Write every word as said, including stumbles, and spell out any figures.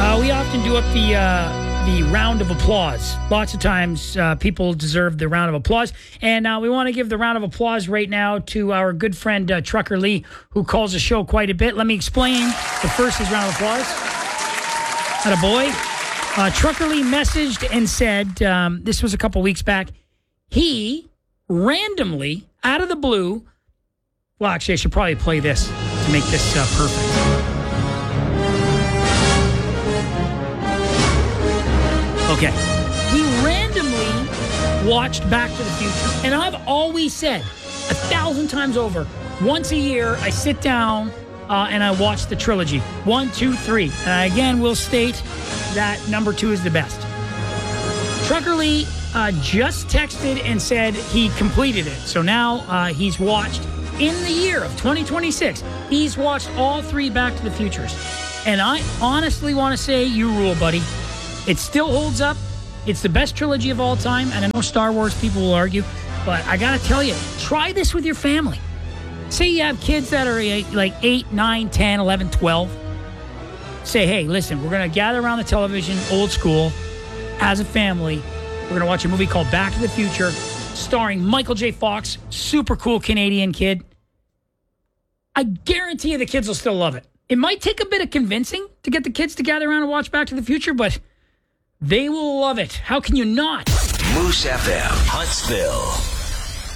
Uh, we often do up the uh, the round of applause. Lots of times uh, people deserve the round of applause. And uh, we want to give the round of applause right now to our good friend uh, Trucker Lee, who calls the show quite a bit. Let me explain. The first is round of applause. Attaboy. Uh, Trucker Lee messaged and said, um, this was a couple weeks back, he randomly, out of the blue, well, actually, I should probably play this to make this uh, perfect. Okay. He randomly watched Back to the Future. And I've always said, a thousand times over, once a year, I sit down uh, and I watch the trilogy. One, two, three. And I again will state that number two is the best. Trucker Lee uh, just texted and said he completed it. So now uh, he's watched, in the year of twenty twenty-six, he's watched all three Back to the Futures. And I honestly want to say, you rule, buddy. It still holds up. It's the best trilogy of all time. And I know Star Wars people will argue, but I got to tell you, try this with your family. Say you have kids that are like eight, nine, ten, eleven, twelve. Say, hey, listen, we're going to gather around the television, old school, as a family. We're going to watch a movie called Back to the Future, starring Michael J. Fox, super cool Canadian kid. I guarantee you the kids will still love it. It might take a bit of convincing to get the kids to gather around and watch Back to the Future, but they will love it. How can you not? Moose F M, Huntsville.